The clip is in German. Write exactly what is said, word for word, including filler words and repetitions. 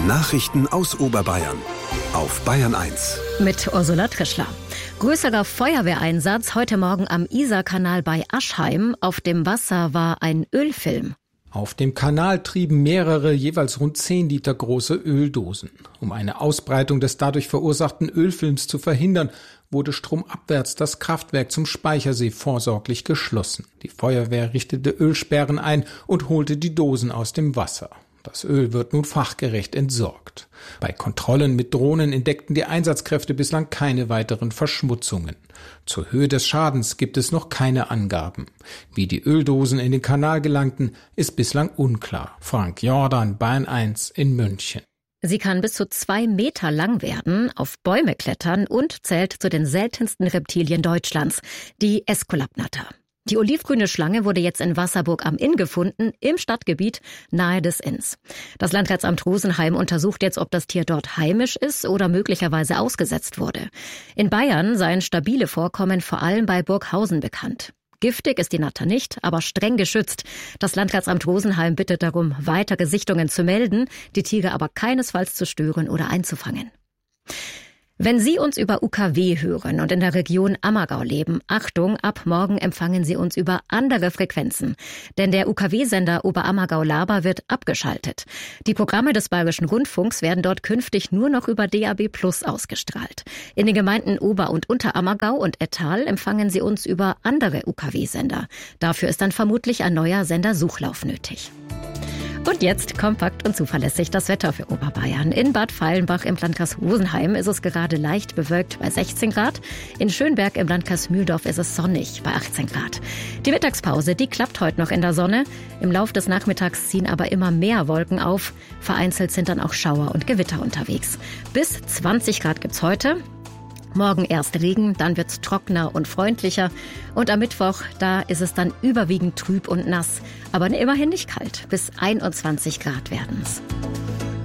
Nachrichten aus Oberbayern auf Bayern eins. Mit Ursula Trischler. Größerer Feuerwehreinsatz heute Morgen am Isarkanal bei Aschheim. Auf dem Wasser war ein Ölfilm. Auf dem Kanal trieben mehrere, jeweils rund zehn Liter große Öldosen. Um eine Ausbreitung des dadurch verursachten Ölfilms zu verhindern, wurde stromabwärts das Kraftwerk zum Speichersee vorsorglich geschlossen. Die Feuerwehr richtete Ölsperren ein und holte die Dosen aus dem Wasser. Das Öl wird nun fachgerecht entsorgt. Bei Kontrollen mit Drohnen entdeckten die Einsatzkräfte bislang keine weiteren Verschmutzungen. Zur Höhe des Schadens gibt es noch keine Angaben. Wie die Öldosen in den Kanal gelangten, ist bislang unklar. Frank Jordan, Bayern eins in München. Sie kann bis zu zwei Meter lang werden, auf Bäume klettern und zählt zu den seltensten Reptilien Deutschlands, die Äskulapnatter. Die olivgrüne Schlange wurde jetzt in Wasserburg am Inn gefunden, im Stadtgebiet nahe des Inns. Das Landratsamt Rosenheim untersucht jetzt, ob das Tier dort heimisch ist oder möglicherweise ausgesetzt wurde. In Bayern seien stabile Vorkommen vor allem bei Burghausen bekannt. Giftig ist die Natter nicht, aber streng geschützt. Das Landratsamt Rosenheim bittet darum, weitere Sichtungen zu melden, die Tiere aber keinesfalls zu stören oder einzufangen. Wenn Sie uns über U K W hören und in der Region Ammergau leben, Achtung, ab morgen empfangen Sie uns über andere Frequenzen. Denn der U K W-Sender Oberammergau-Laber wird abgeschaltet. Die Programme des Bayerischen Rundfunks werden dort künftig nur noch über D A B Plus ausgestrahlt. In den Gemeinden Ober- und Unterammergau und Ettal empfangen Sie uns über andere U K W-Sender. Dafür ist dann vermutlich ein neuer Sendersuchlauf nötig. Und jetzt kompakt und zuverlässig das Wetter für Oberbayern. In Bad Feilenbach im Landkreis Rosenheim ist es gerade leicht bewölkt bei sechzehn Grad. In Schönberg im Landkreis Mühldorf ist es sonnig bei achtzehn Grad. Die Mittagspause, die klappt heute noch in der Sonne. Im Lauf des Nachmittags ziehen aber immer mehr Wolken auf. Vereinzelt sind dann auch Schauer und Gewitter unterwegs. Bis zwanzig Grad gibt's heute. Morgen erst Regen, dann wird's trockener und freundlicher. Und am Mittwoch, da ist es dann überwiegend trüb und nass. Aber immerhin nicht kalt. Bis einundzwanzig Grad werden's.